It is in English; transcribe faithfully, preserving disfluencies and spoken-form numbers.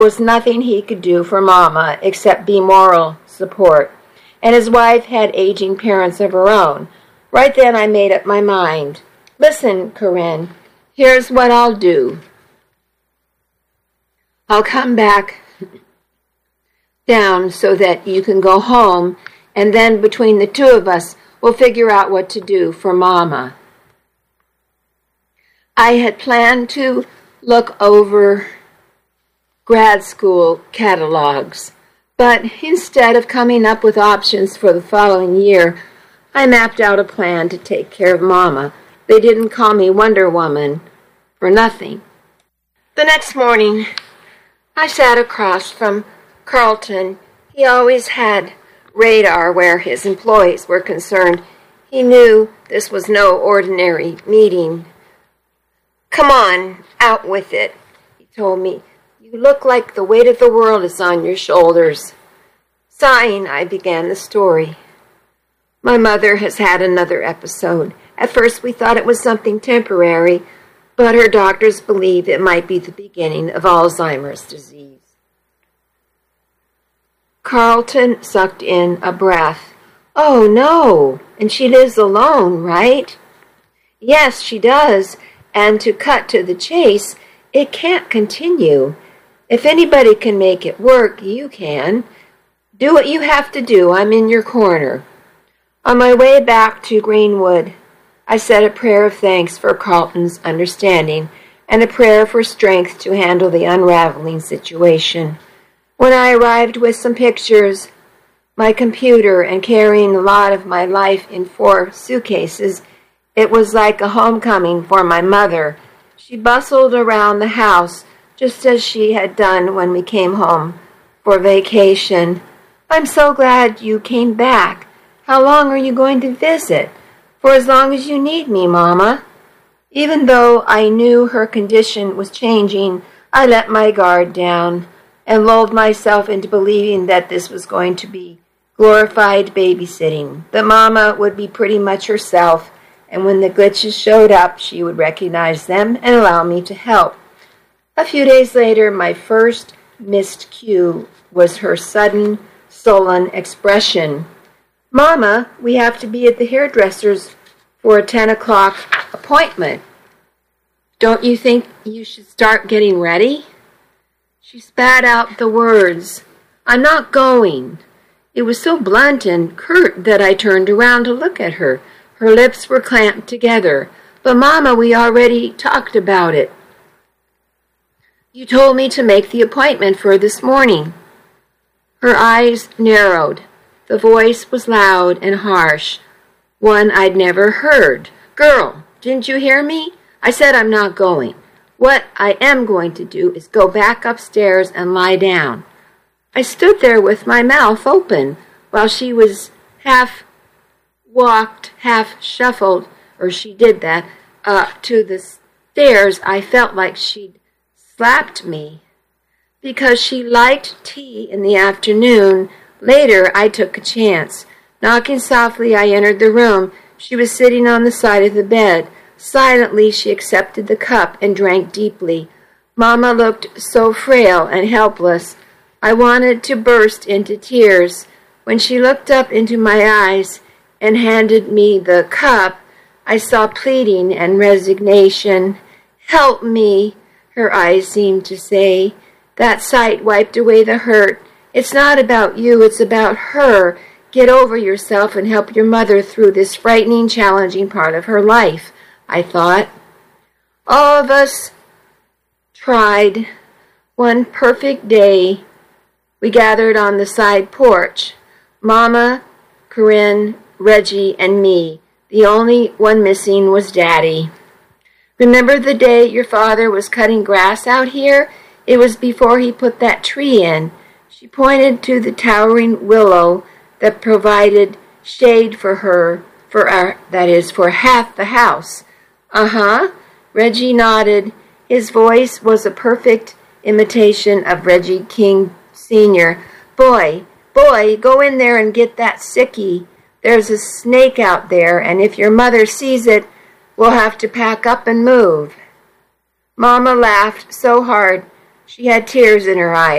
There was nothing he could do for Mama except be moral support, and his wife had aging parents of her own. Right then I made up my mind. Listen, Corinne, here's what I'll do. I'll come back down so that you can go home, and then between the two of us, we'll figure out what to do for Mama. I had planned to look over grad school catalogs, but instead of coming up with options for the following year, I mapped out a plan to take care of Mama. They didn't call me Wonder Woman for nothing. The next morning, I sat across from Carlton. He always had radar where his employees were concerned. He knew this was no ordinary meeting. Come on, out with it, he told me. You look like the weight of the world is on your shoulders. Sighing, I began the story. My mother has had another episode. At first we thought it was something temporary, but her doctors believe it might be the beginning of Alzheimer's disease. Carlton sucked in a breath. Oh, no, and she lives alone, right? Yes, she does, and to cut to the chase, it can't continue. If anybody can make it work, you can. Do what you have to do. I'm in your corner. On my way back to Greenwood, I said a prayer of thanks for Carlton's understanding and a prayer for strength to handle the unraveling situation. When I arrived with some pictures, my computer, and carrying a lot of my life in four suitcases, it was like a homecoming for my mother. She bustled around the house, just as she had done when we came home for vacation. I'm so glad you came back. How long are you going to visit? For as long as you need me, Mama. Even though I knew her condition was changing, I let my guard down and lulled myself into believing that this was going to be glorified babysitting, that Mama would be pretty much herself, and when the glitches showed up, she would recognize them and allow me to help. A few days later, my first missed cue was her sudden, sullen expression. Mama, we have to be at the hairdresser's for a ten o'clock appointment. Don't you think you should start getting ready? She spat out the words, I'm not going. It was so blunt and curt that I turned around to look at her. Her lips were clamped together. But, Mama, we already talked about it. You told me to make the appointment for this morning. Her eyes narrowed. The voice was loud and harsh, one I'd never heard. Girl, didn't you hear me? I said I'm not going. What I am going to do is go back upstairs and lie down. I stood there with my mouth open while she was half walked, half shuffled, or she did that, uh, to the stairs. I felt like she'd slapped me. Because she liked tea in the afternoon, later I took a chance. Knocking softly, I entered the room. She was sitting on the side of the bed. Silently, she accepted the cup and drank deeply. Mama looked so frail and helpless. I wanted to burst into tears. When she looked up into my eyes and handed me the cup, I saw pleading and resignation. Help me, her eyes seemed to say. That sight wiped away the hurt. It's not about you, it's about her. Get over yourself and help your mother through this frightening, challenging part of her life, I thought. All of us tried. One perfect day, we gathered on the side porch. Mama, Corinne, Reggie, and me. The only one missing was Daddy. Remember the day your father was cutting grass out here? It was before he put that tree in. She pointed to the towering willow that provided shade for her, for our, that is, for half the house. Uh-huh. Reggie nodded. His voice was a perfect imitation of Reggie King Senior Boy, boy, go in there and get that sickie. There's a snake out there, and if your mother sees it, we'll have to pack up and move. Mama laughed so hard She had tears in her eyes.